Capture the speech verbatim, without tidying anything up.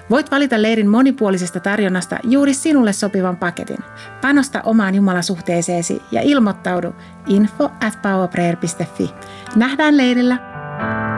Voit valita leirin monipuolisesta tarjonnasta juuri sinulle sopivan paketin. Panosta omaan jumalasuhteeseesi ja ilmoittaudu info at powerprayer piste fi. Nähdään leirillä!